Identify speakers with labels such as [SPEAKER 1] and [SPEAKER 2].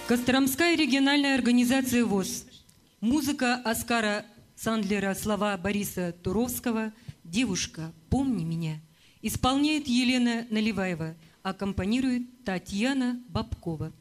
[SPEAKER 1] Костромская региональная организация ВОС. Музыка Оскара Сандлера, слова Бориса Туровского «Девушка, помни меня». Исполняет Елена Наливаева, аккомпанирует Татьяна Бабкова.